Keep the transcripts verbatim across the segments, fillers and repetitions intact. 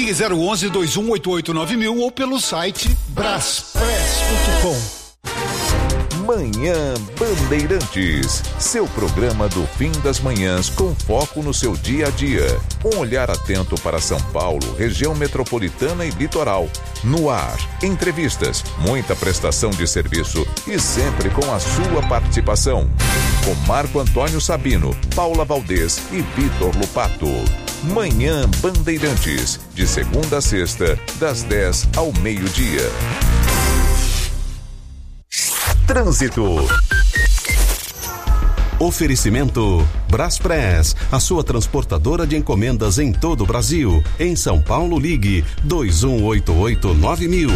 Ligue zero onze, dois um oito oito, nove mil ou pelo site braspress ponto com. Manhã Bandeirantes, seu programa do fim das manhãs com foco no seu dia a dia. Um olhar atento para São Paulo, região metropolitana e litoral. No ar, entrevistas, muita prestação de serviço e sempre com a sua participação. Com Marco Antônio Sabino, Paula Valdez e Vitor Lupato. Manhã Bandeirantes, de segunda a sexta, das dez ao meio-dia. Trânsito. Oferecimento Braspress, a sua transportadora de encomendas em todo o Brasil. Em São Paulo, ligue dois um oito oito, nove mil.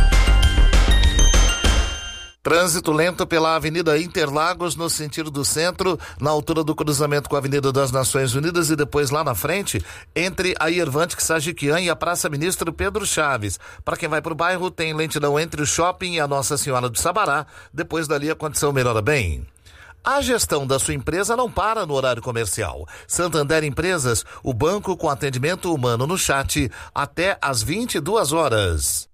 Trânsito lento pela Avenida Interlagos, no sentido do centro, na altura do cruzamento com a Avenida das Nações Unidas e depois lá na frente, entre a Irvante Sagiquian e a Praça Ministro Pedro Chaves. Para quem vai para o bairro, tem lentidão entre o shopping e a Nossa Senhora do Sabará. Depois dali a condição melhora bem. A gestão da sua empresa não para no horário comercial. Santander Empresas, o banco com atendimento humano no chat até às vinte e duas horas.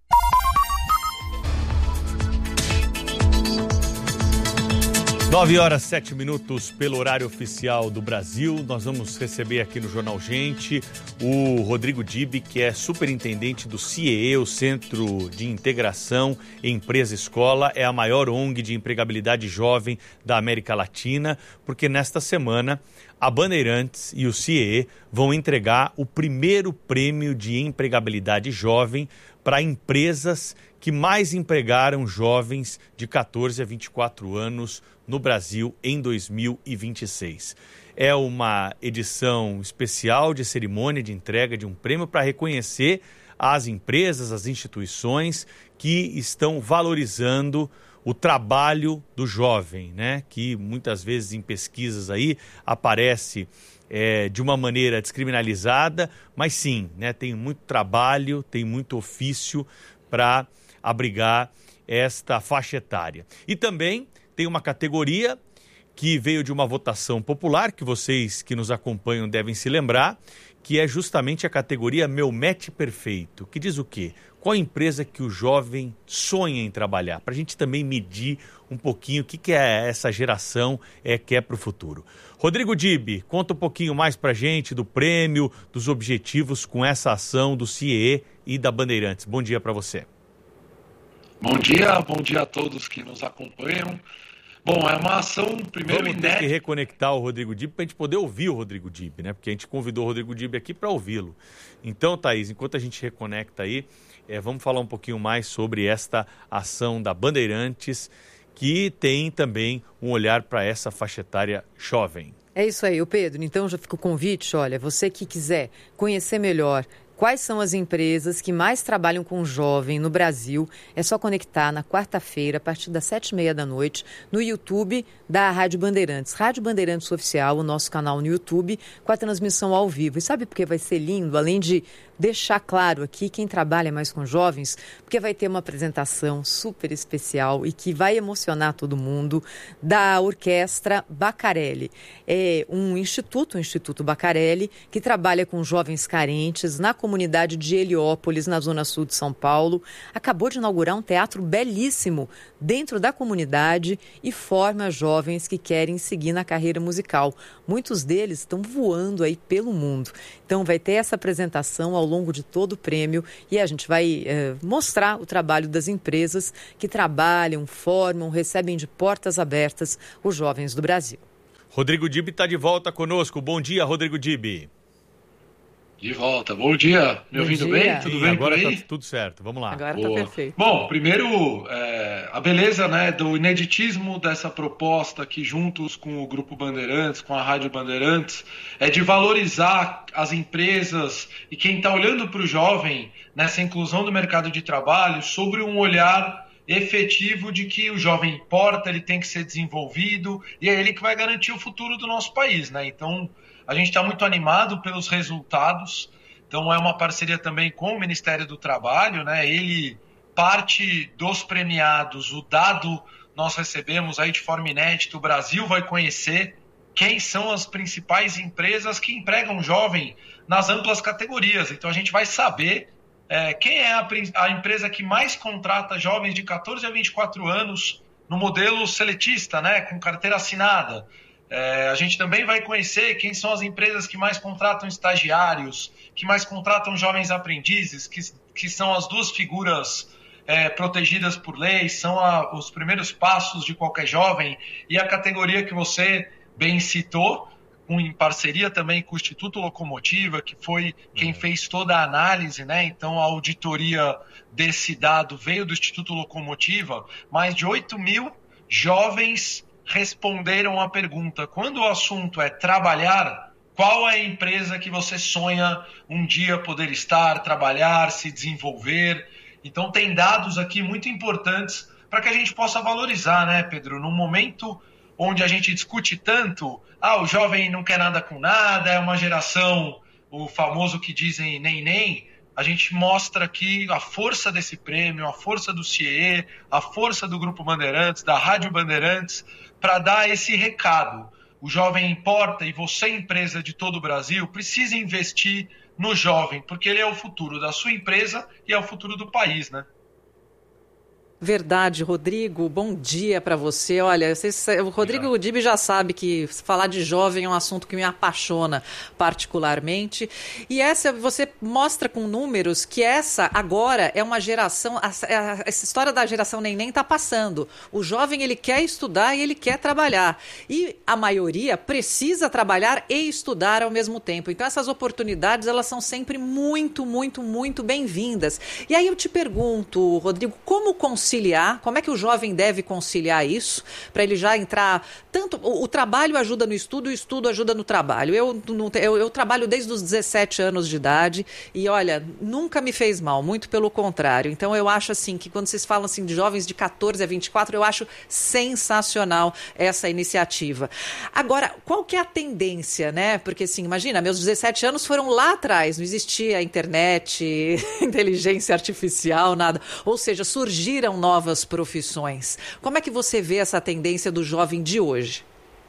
nove horas, sete minutos pelo horário oficial do Brasil. Nós vamos receber aqui no Jornal Gente o Rodrigo Dib, que é superintendente do C I E E, o Centro de Integração Empresa Escola. É a maior O N G de empregabilidade jovem da América Latina, porque nesta semana a Bandeirantes e o C I E E vão entregar o primeiro prêmio de empregabilidade jovem para empresas que mais empregaram jovens de quatorze a vinte e quatro anos no Brasil em dois mil e vinte e seis. É uma edição especial de cerimônia de entrega de um prêmio para reconhecer as empresas, as instituições que estão valorizando o trabalho do jovem, né? Que muitas vezes em pesquisas aí aparece é, de uma maneira descriminalizada, mas sim, né? Tem muito trabalho, tem muito ofício para abrigar esta faixa etária. E também tem uma categoria que veio de uma votação popular, que vocês que nos acompanham devem se lembrar, que é justamente a categoria Meu Match Perfeito, que diz o quê? Qual empresa que o jovem sonha em trabalhar? Para a gente também medir um pouquinho o que, que é essa geração é, quer para o futuro. Rodrigo Dib, conta um pouquinho mais para a gente do prêmio, dos objetivos com essa ação do C I E E e da Bandeirantes. Bom dia para você. Bom dia, bom dia a todos que nos acompanham. Bom, é uma ação, primeiro, Vamos ter que reconectar o Rodrigo Dib para a gente poder ouvir o Rodrigo Dib, né? Porque a gente convidou o Rodrigo Dib aqui para ouvi-lo. Então, Thaís, enquanto a gente reconecta aí, é, vamos falar um pouquinho mais sobre esta ação da Bandeirantes, que tem também um olhar para essa faixa etária jovem. É isso aí, o Pedro. Então já fica o convite, olha, você que quiser conhecer melhor quais são as empresas que mais trabalham com jovem no Brasil, é só conectar na quarta-feira, a partir das sete e meia da noite, no YouTube da Rádio Bandeirantes. Rádio Bandeirantes Oficial, o nosso canal no YouTube, com a transmissão ao vivo. E sabe por que vai ser lindo? Além de deixar claro aqui quem trabalha mais com jovens, porque vai ter uma apresentação super especial e que vai emocionar todo mundo, da Orquestra Bacarelli. É um instituto, o Instituto Bacarelli, que trabalha com jovens carentes na comunidade de Heliópolis, na zona sul de São Paulo. Acabou de inaugurar um teatro belíssimo dentro da comunidade e forma jovens que querem seguir na carreira musical. Muitos deles estão voando aí pelo mundo. Então vai ter essa apresentação ao longo de todo o prêmio e a gente vai eh, mostrar o trabalho das empresas que trabalham, formam, recebem de portas abertas os jovens do Brasil. Rodrigo Dib está de volta conosco. Bom dia, Rodrigo Dib. De volta. Bom dia. Me ouvindo bem? Tudo bem agora por aí? Tá tudo certo. Vamos lá. Agora Boa. tá perfeito. Bom, primeiro, é, a beleza, né, do ineditismo dessa proposta aqui juntos com o Grupo Bandeirantes, com a Rádio Bandeirantes, é de valorizar as empresas e quem está olhando para o jovem nessa inclusão do mercado de trabalho sobre um olhar efetivo de que o jovem importa, ele tem que ser desenvolvido e é ele que vai garantir o futuro do nosso país, né? Então, a gente está muito animado pelos resultados, então é uma parceria também com o Ministério do Trabalho, né? Ele, parte dos premiados, o dado nós recebemos aí de forma inédita, o Brasil vai conhecer quem são as principais empresas que empregam jovem nas amplas categorias. Então a gente vai saber é, quem é a, a empresa que mais contrata jovens de catorze a vinte e quatro anos no modelo seletista, né, com carteira assinada. É, a gente também vai conhecer quem são as empresas que mais contratam estagiários, que mais contratam jovens aprendizes, que, que são as duas figuras é, protegidas por lei, são a, os primeiros passos de qualquer jovem, e a categoria que você bem citou, com, em parceria também com o Instituto Locomotiva, que foi quem fez toda a análise, né? Então a auditoria desse dado veio do Instituto Locomotiva. Mais de oito mil jovens responderam a pergunta: quando o assunto é trabalhar, qual é a empresa que você sonha um dia poder estar, trabalhar, se desenvolver? Então tem dados aqui muito importantes para que a gente possa valorizar, né, Pedro? Num momento onde a gente discute tanto, ah, o jovem não quer nada com nada, é uma geração, o famoso que dizem nem nem, a gente mostra aqui a força desse prêmio, a força do C I E, a força do Grupo Bandeirantes, da Rádio Bandeirantes, para dar esse recado. O jovem importa e você, empresa de todo o Brasil, precisa investir no jovem, porque ele é o futuro da sua empresa e é o futuro do país, né? Verdade, Rodrigo, bom dia para você. Olha, vocês, o Rodrigo Dib já sabe que falar de jovem é um assunto que me apaixona particularmente. E essa, você mostra com números que essa agora é uma geração, essa história da geração neném está passando. O jovem, ele quer estudar e ele quer trabalhar. E a maioria precisa trabalhar e estudar ao mesmo tempo. Então essas oportunidades, elas são sempre muito, muito, muito bem-vindas. E aí eu te pergunto, Rodrigo, como conseguir conciliar, como é que o jovem deve conciliar isso, para ele já entrar, tanto, o, o trabalho ajuda no estudo, o estudo ajuda no trabalho. Eu, não, eu, eu trabalho desde os dezessete anos de idade e, olha, nunca me fez mal, muito pelo contrário. Então eu acho assim, que quando vocês falam assim de jovens de catorze a vinte e quatro, eu acho sensacional essa iniciativa. Agora, qual que é a tendência, né? Porque assim, imagina, meus dezessete anos foram lá atrás, não existia internet, inteligência artificial, nada. Ou seja, surgiram novas profissões. Como é que você vê essa tendência do jovem de hoje?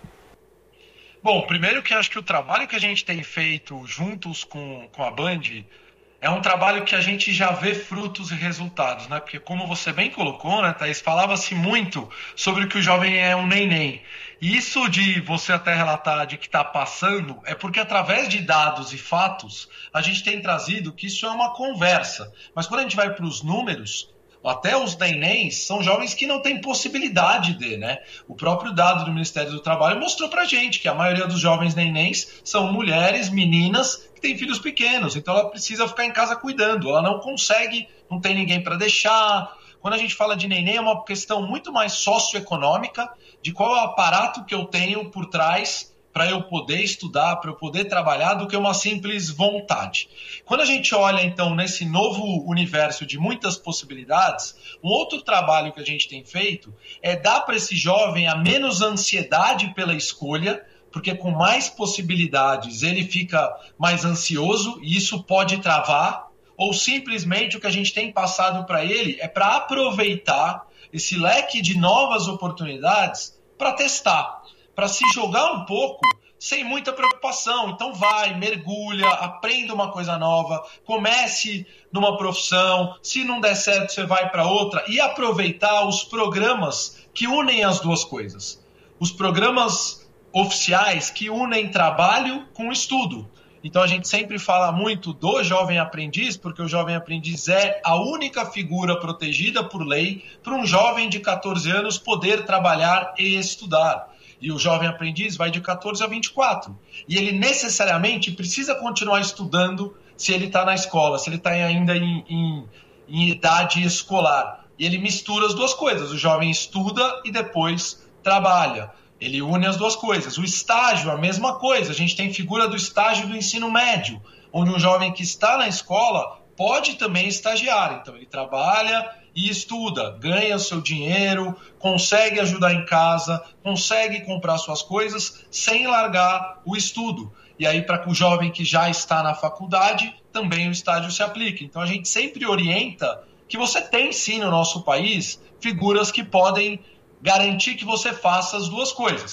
Bom, primeiro que acho que o trabalho que a gente tem feito juntos com, com a Band é um trabalho que a gente já vê frutos e resultados, né? Porque como você bem colocou, né, Thaís, falava-se muito sobre que o jovem é um neném. E isso de você até relatar de que está passando é porque através de dados e fatos a gente tem trazido que isso é uma conversa. Mas quando a gente vai para os números, até os nenéns são jovens que não têm possibilidade de, né? O próprio dado do Ministério do Trabalho mostrou pra gente que a maioria dos jovens nenéns são mulheres, meninas, que têm filhos pequenos. Então ela precisa ficar em casa cuidando. Ela não consegue, não tem ninguém para deixar. Quando a gente fala de neném, é uma questão muito mais socioeconômica, de qual é o aparato que eu tenho por trás para eu poder estudar, para eu poder trabalhar, do que uma simples vontade. Quando a gente olha, então, nesse novo universo de muitas possibilidades, um outro trabalho que a gente tem feito é dar para esse jovem a menos ansiedade pela escolha, porque com mais possibilidades ele fica mais ansioso e isso pode travar, ou simplesmente o que a gente tem passado para ele é para aproveitar esse leque de novas oportunidades para testar, para se jogar um pouco sem muita preocupação. Então vai, mergulha, aprenda uma coisa nova, comece numa profissão, se não der certo você vai para outra, e aproveitar os programas que unem as duas coisas. Os programas oficiais que unem trabalho com estudo. Então a gente sempre fala muito do jovem aprendiz, porque o jovem aprendiz é a única figura protegida por lei para um jovem de catorze anos poder trabalhar e estudar. E o jovem aprendiz vai de catorze a vinte e quatro. E ele necessariamente precisa continuar estudando se ele está na escola, se ele está ainda em, em, em idade escolar. E ele mistura as duas coisas. O jovem estuda e depois trabalha. Ele une as duas coisas. O estágio, a mesma coisa. A gente tem figura do estágio do ensino médio, onde um jovem que está na escola pode também estagiar. Então ele trabalha e estuda, ganha o seu dinheiro, consegue ajudar em casa, consegue comprar suas coisas sem largar o estudo. E aí, para o jovem que já está na faculdade, também o estágio se aplica. Então a gente sempre orienta que você tem sim no nosso país figuras que podem garantir que você faça as duas coisas.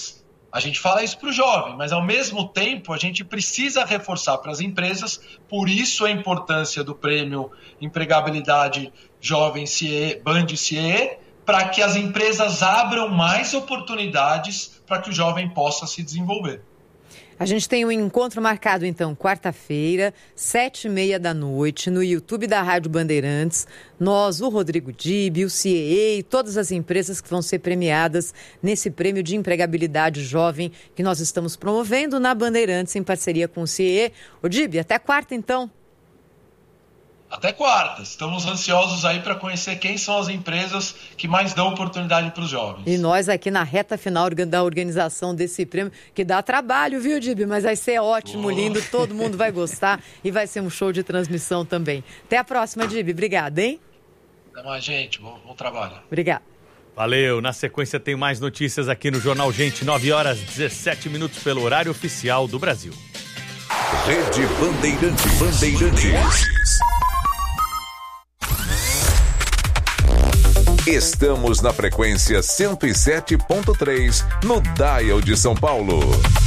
A gente fala isso para o jovem, mas ao mesmo tempo a gente precisa reforçar para as empresas, por isso a importância do prêmio Empregabilidade Jovem C I E, Band C I E, para que as empresas abram mais oportunidades para que o jovem possa se desenvolver. A gente tem um encontro marcado, então, quarta-feira, sete e meia da noite, no YouTube da Rádio Bandeirantes. Nós, o Rodrigo Dib, o C I E e todas as empresas que vão ser premiadas nesse prêmio de empregabilidade jovem que nós estamos promovendo na Bandeirantes em parceria com o C I E. Ô Dib, até quarta, então. Até quarta. Estamos ansiosos aí para conhecer quem são as empresas que mais dão oportunidade para os jovens. E nós aqui na reta final da organização desse prêmio, que dá trabalho, viu, Dib? Mas vai ser ótimo, oh. lindo, todo mundo vai gostar e vai ser um show de transmissão também. Até a próxima, Dib. Obrigada, hein? Até mais, gente. Bom, bom trabalho. Obrigada. Valeu. Na sequência tem mais notícias aqui no Jornal Gente, nove horas e dezessete minutos pelo horário oficial do Brasil. Rede Bandeirantes. Bandeirantes. Estamos na frequência cento e sete ponto três, no Dial de São Paulo.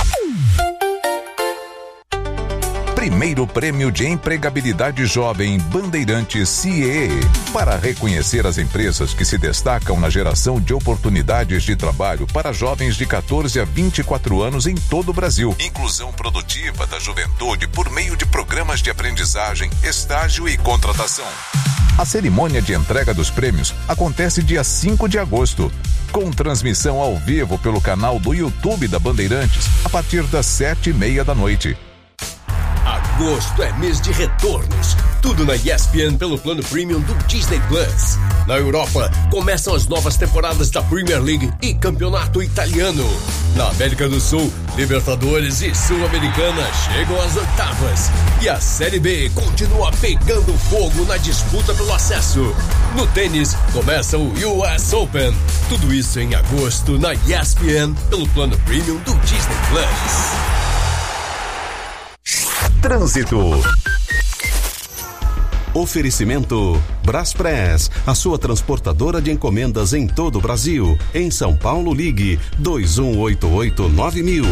Primeiro Prêmio de Empregabilidade Jovem Bandeirantes C I E, para reconhecer as empresas que se destacam na geração de oportunidades de trabalho para jovens de quatorze a vinte e quatro anos em todo o Brasil. Inclusão produtiva da juventude por meio de programas de aprendizagem, estágio e contratação. A cerimônia de entrega dos prêmios acontece dia cinco de agosto, com transmissão ao vivo pelo canal do YouTube da Bandeirantes, a partir das sete e meia da noite. Agosto é mês de retornos. Tudo na E S P N pelo plano premium do Disney Plus. Na Europa, começam as novas temporadas da Premier League e Campeonato Italiano. Na América do Sul, Libertadores e Sul-Americana chegam às oitavas. E a Série B continua pegando fogo na disputa pelo acesso. No tênis, começa o U S Open. Tudo isso em agosto na E S P N pelo plano premium do Disney Plus. Trânsito. Oferecimento Braspress, a sua transportadora de encomendas em todo o Brasil. Em São Paulo, ligue dois um oito oito nove mil.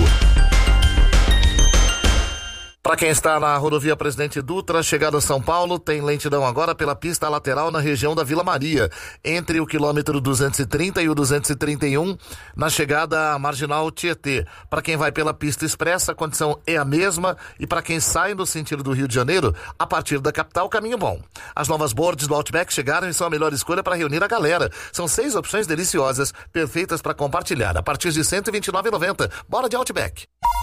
Para quem está na rodovia Presidente Dutra, chegada a São Paulo, tem lentidão agora pela pista lateral na região da Vila Maria, entre o quilômetro duzentos e trinta e o duzentos e trinta e um, na chegada à Marginal Tietê. Para quem vai pela pista expressa, a condição é a mesma, e para quem sai no sentido do Rio de Janeiro, a partir da capital, caminho bom. As novas boards do Outback chegaram e são a melhor escolha para reunir a galera. São seis opções deliciosas, perfeitas para compartilhar, a partir de cento e vinte e nove reais e noventa centavos. Bora de Outback!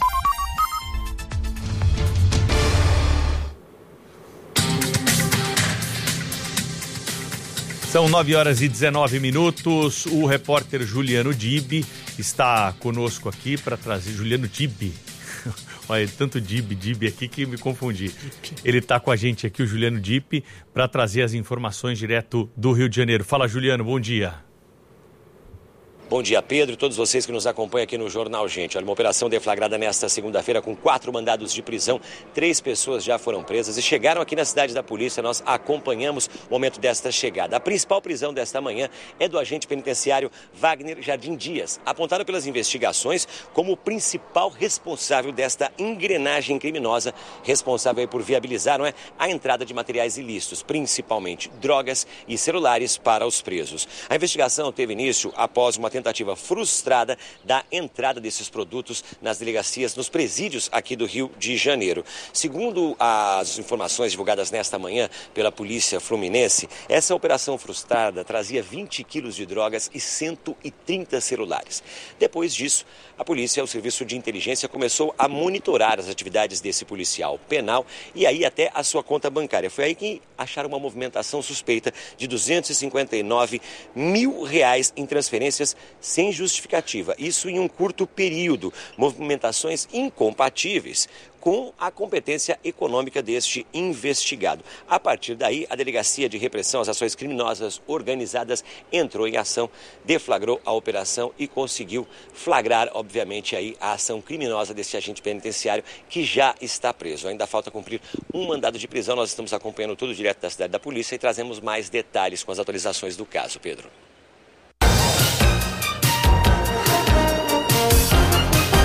São nove horas e dezenove minutos. O repórter Juliano Dib está conosco aqui para trazer... Juliano Dib. Olha, tanto Dib, Dib aqui que me confundi. Ele está com a gente aqui, o Juliano Dib, para trazer as informações direto do Rio de Janeiro. Fala, Juliano, bom dia. Bom dia, Pedro, e todos vocês que nos acompanham aqui no Jornal Gente. Olha, uma operação deflagrada nesta segunda-feira com quatro mandados de prisão. Três pessoas já foram presas e chegaram aqui na cidade da polícia. Nós acompanhamos o momento desta chegada. A principal prisão desta manhã é do agente penitenciário Wagner Jardim Dias, apontado pelas investigações como o principal responsável desta engrenagem criminosa, responsável por viabilizar, não é, a entrada de materiais ilícitos, principalmente drogas e celulares para os presos. A investigação teve início após uma tentativa frustrada da entrada desses produtos nas delegacias, nos presídios aqui do Rio de Janeiro. Segundo as informações divulgadas nesta manhã pela Polícia Fluminense, essa operação frustrada trazia vinte quilos de drogas e cento e trinta celulares. Depois disso, a polícia, o serviço de inteligência, começou a monitorar as atividades desse policial penal e aí até a sua conta bancária. Foi aí que acharam uma movimentação suspeita de duzentos e cinquenta e nove mil reais em transferências sem justificativa. Isso em um curto período. Movimentações incompatíveis com a competência econômica deste investigado. A partir daí, a Delegacia de Repressão às Ações Criminosas Organizadas entrou em ação, deflagrou a operação e conseguiu flagrar, obviamente, aí a ação criminosa desse agente penitenciário que já está preso. Ainda falta cumprir um mandado de prisão. Nós estamos acompanhando tudo direto da cidade da polícia e trazemos mais detalhes com as atualizações do caso, Pedro.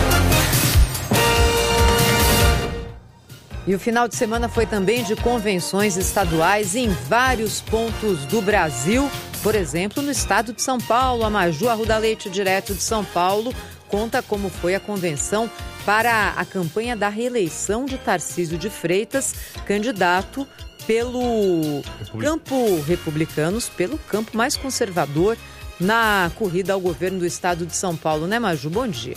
E o final de semana foi também de convenções estaduais em vários pontos do Brasil. Por exemplo, no estado de São Paulo, a Maju Arruda Leite, direto de São Paulo, conta como foi a convenção para a campanha da reeleição de Tarcísio de Freitas, candidato pelo campo republicanos, pelo campo mais conservador na corrida ao governo do estado de São Paulo, né, Maju? Bom dia.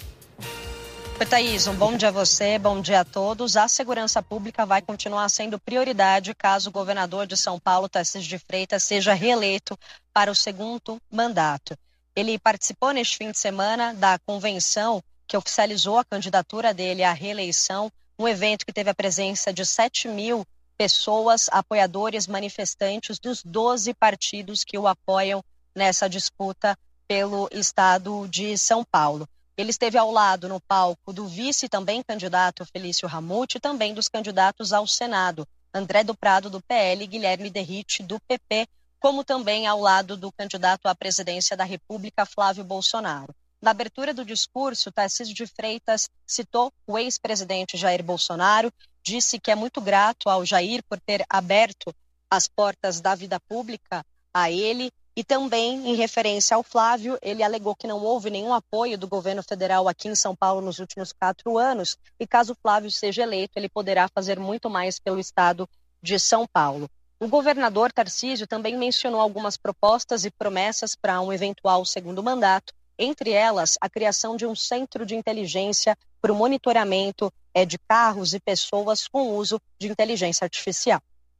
Oi, Thaís, um bom dia a você, bom dia a todos. A segurança pública vai continuar sendo prioridade caso o governador de São Paulo, Tarcísio de Freitas, seja reeleito para o segundo mandato. Ele participou neste fim de semana da convenção que oficializou a candidatura dele à reeleição, um evento que teve a presença de sete mil pessoas, apoiadores, manifestantes dos doze partidos que o apoiam nessa disputa pelo estado de São Paulo. Ele esteve ao lado no palco do vice também candidato Felício Ramute e também dos candidatos ao Senado, André do Prado do P L e Guilherme Derrite do P P, como também ao lado do candidato à presidência da República, Flávio Bolsonaro. Na abertura do discurso, Tarcísio de Freitas citou o ex-presidente Jair Bolsonaro, disse que é muito grato ao Jair por ter aberto as portas da vida pública a ele. E também, em referência ao Flávio, ele alegou que não houve nenhum apoio do governo federal aqui em São Paulo nos últimos quatro anos. E caso o Flávio seja eleito, ele poderá fazer muito mais pelo estado de São Paulo. O governador Tarcísio também mencionou algumas propostas e promessas para um eventual segundo mandato. Entre elas, a criação de um centro de inteligência para o monitoramento é, de carros e pessoas com uso de inteligência artificial.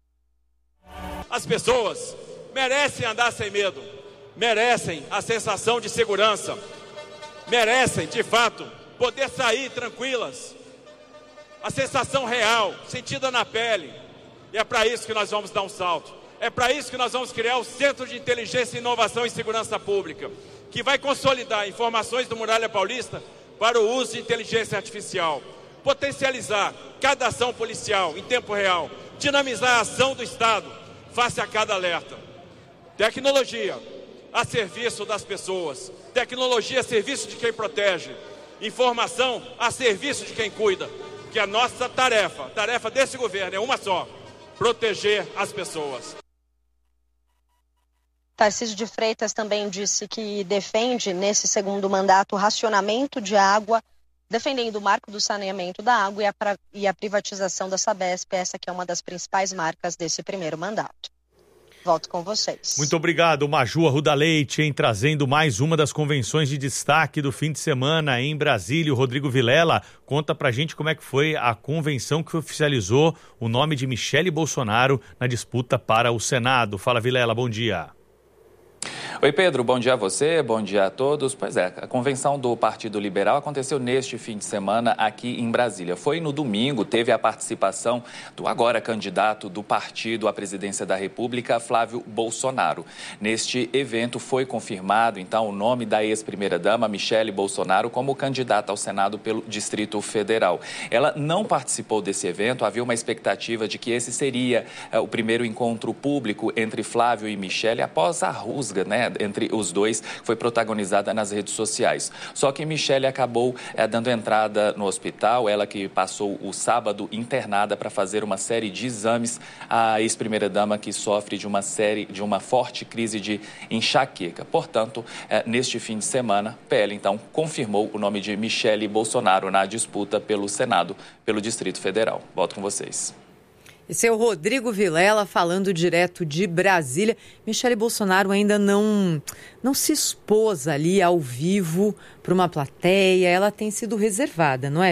As pessoas merecem andar sem medo, merecem a sensação de segurança, merecem, de fato, poder sair tranquilas, a sensação real, sentida na pele. E é para isso que nós vamos dar um salto. É para isso que nós vamos criar o Centro de Inteligência, Inovação e Segurança Pública, que vai consolidar informações do Muralha Paulista para o uso de inteligência artificial, potencializar cada ação policial em tempo real, dinamizar a ação do Estado face a cada alerta. Tecnologia a serviço das pessoas, tecnologia a serviço de quem protege, informação a serviço de quem cuida, que a nossa tarefa, a tarefa desse governo é uma só, proteger as pessoas. Tarcísio de Freitas também disse que defende, nesse segundo mandato, o racionamento de água, defendendo o marco do saneamento da água e a, pra, e a privatização da Sabesp, essa que é uma das principais marcas desse primeiro mandato. Volto com vocês. Muito obrigado, Maju Arruda Leite, em trazendo mais uma das convenções de destaque do fim de semana em Brasília. O Rodrigo Vilela conta pra gente como é que foi a convenção que oficializou o nome de Michele Bolsonaro na disputa para o Senado. Fala, Vilela, bom dia. Oi, Pedro, bom dia a você, bom dia a todos. Pois é, a convenção do Partido Liberal aconteceu neste fim de semana aqui em Brasília. Foi no domingo, teve a participação do agora candidato do partido à presidência da República, Flávio Bolsonaro. Neste evento foi confirmado, então, o nome da ex-primeira-dama, Michele Bolsonaro, como candidata ao Senado pelo Distrito Federal. Ela não participou desse evento, havia uma expectativa de que esse seria é, o primeiro encontro público entre Flávio e Michele após a rusga, né, entre os dois, foi protagonizada nas redes sociais. Só que Michele acabou é, dando entrada no hospital, ela que passou o sábado internada para fazer uma série de exames, a ex-primeira-dama que sofre de uma série, de uma forte crise de enxaqueca. Portanto, é, neste fim de semana, P L, então, confirmou o nome de Michele Bolsonaro na disputa pelo Senado, pelo Distrito Federal. Volto com vocês. Esse é o Rodrigo Vilela falando direto de Brasília. Michele Bolsonaro ainda não, não se expôs ali ao vivo para uma plateia. Ela tem sido reservada, não é?